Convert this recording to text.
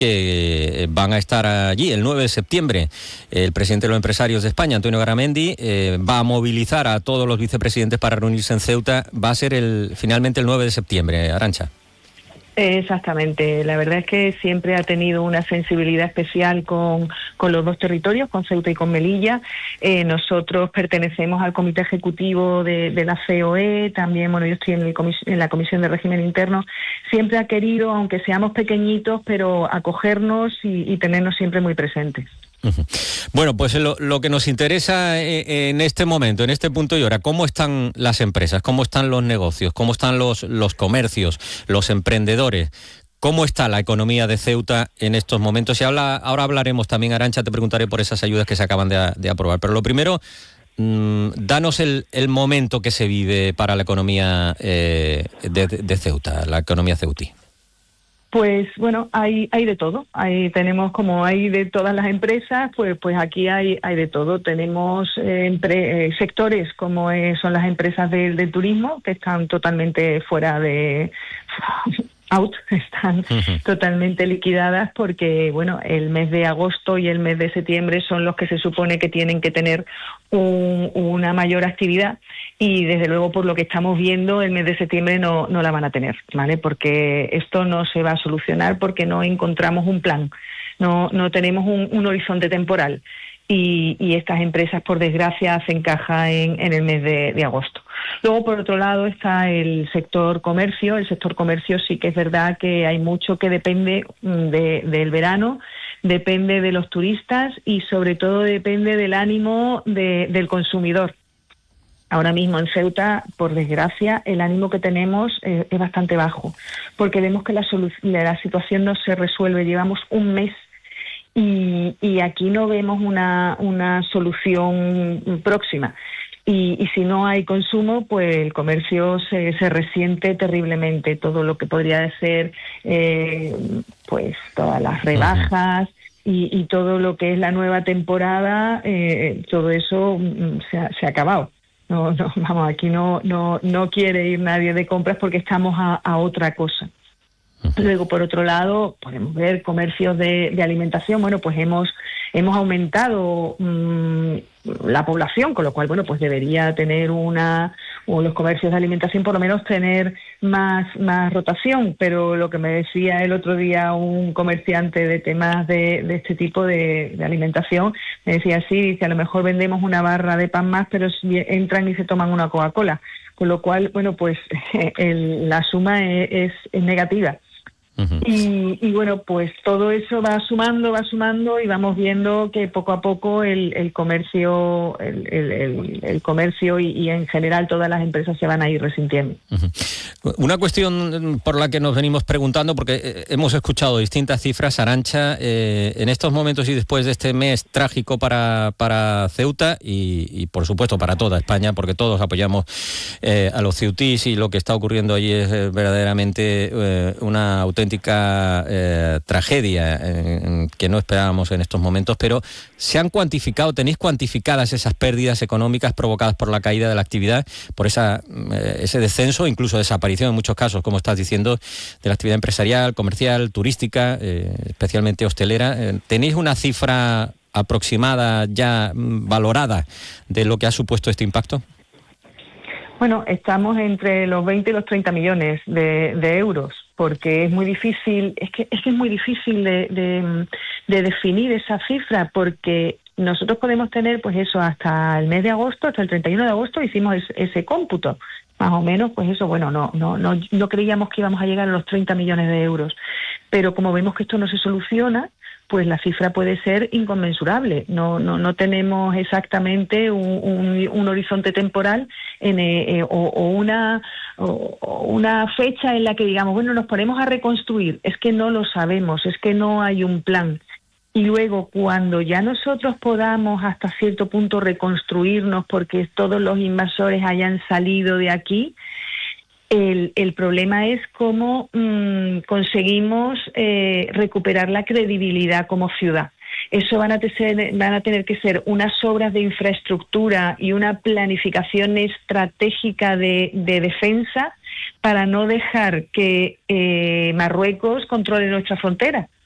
que van a estar allí el 9 de septiembre. El presidente de los empresarios de España, Antonio Garamendi, va a movilizar a todos los vicepresidentes para reunirse en Ceuta. Va a ser finalmente el 9 de septiembre, Arantxa. Exactamente, la verdad es que siempre ha tenido una sensibilidad especial con los dos territorios, con Ceuta y con Melilla. Nosotros pertenecemos al comité ejecutivo de la COE, también, bueno, yo estoy en la Comisión de Régimen Interno. Siempre ha querido, aunque seamos pequeñitos, pero acogernos y tenernos siempre muy presentes. Bueno, pues lo que nos interesa en este momento, en este punto y hora, ¿cómo están las empresas? ¿Cómo están los negocios? ¿Cómo están los comercios, los emprendedores? ¿Cómo está la economía de Ceuta en estos momentos? Ahora hablaremos también, Arantxa, te preguntaré por esas ayudas que se acaban de aprobar. Pero lo primero, danos el momento que se vive para la economía de Ceuta, la economía ceutí. Pues bueno, hay de todo. Tenemos, como hay de todas las empresas, pues aquí hay de todo. Tenemos sectores como son las empresas del turismo, que están totalmente fuera de están totalmente liquidadas porque, bueno, el mes de agosto y el mes de septiembre son los que se supone que tienen que tener una mayor actividad y, desde luego, por lo que estamos viendo, el mes de septiembre no la van a tener, ¿vale? Porque esto no se va a solucionar porque no encontramos un plan, no tenemos un horizonte temporal. Y estas empresas, por desgracia, hacen caja en el mes de agosto. Luego, por otro lado, está el sector comercio. El sector comercio sí que es verdad que hay mucho que depende del verano, depende de los turistas y, sobre todo, depende del ánimo del consumidor. Ahora mismo en Ceuta, por desgracia, el ánimo que tenemos es bastante bajo, porque vemos que la situación no se resuelve. Llevamos un mes y aquí no vemos una solución próxima. Y si no hay consumo, pues el comercio se resiente terriblemente. Todo lo que podría ser, pues todas las rebajas y todo lo que es la nueva temporada, todo eso se ha acabado. No, vamos, aquí no quiere ir nadie de compras porque estamos a otra cosa. Luego, por otro lado, podemos ver comercios de alimentación. Bueno, pues hemos aumentado la población, con lo cual, bueno, pues debería tener los comercios de alimentación por lo menos tener más rotación. Pero lo que me decía el otro día un comerciante de temas de este tipo de alimentación, me decía, sí, dice, a lo mejor vendemos una barra de pan más, pero entran y se toman una Coca-Cola. Con lo cual, bueno, pues la suma es negativa. Y bueno, pues todo eso va sumando y vamos viendo que poco a poco el comercio y en general todas las empresas se van a ir resintiendo. Una cuestión por la que nos venimos preguntando, porque hemos escuchado distintas cifras, Arantxa, en estos momentos y después de este mes trágico para Ceuta y por supuesto para toda España, porque todos apoyamos a los ceutís y lo que está ocurriendo allí es verdaderamente una auténtica tragedia que no esperábamos en estos momentos, pero ¿se han cuantificado, tenéis cuantificadas esas pérdidas económicas provocadas por la caída de la actividad, por ese descenso, incluso desaparición en muchos casos, como estás diciendo, de la actividad empresarial, comercial, turística, especialmente hostelera? ¿Tenéis una cifra aproximada ya valorada de lo que ha supuesto este impacto? Bueno, estamos entre los 20 y los 30 millones de euros, porque es muy difícil, es que es muy difícil de definir esa cifra, porque nosotros podemos tener, pues eso, hasta el mes de agosto, hasta el 31 de agosto hicimos ese cómputo, más o menos, pues eso, bueno, no creíamos que íbamos a llegar a los 30 millones de euros, pero como vemos que esto no se soluciona, pues la cifra puede ser inconmensurable. No tenemos exactamente un horizonte temporal o una fecha en la que digamos, bueno, nos ponemos a reconstruir. Es que no lo sabemos, es que no hay un plan. Y luego, cuando ya nosotros podamos hasta cierto punto reconstruirnos porque todos los invasores hayan salido de aquí, el problema es cómo conseguimos recuperar la credibilidad como ciudad. Eso van a tener que ser unas obras de infraestructura y una planificación estratégica de defensa para no dejar que Marruecos controle nuestra frontera.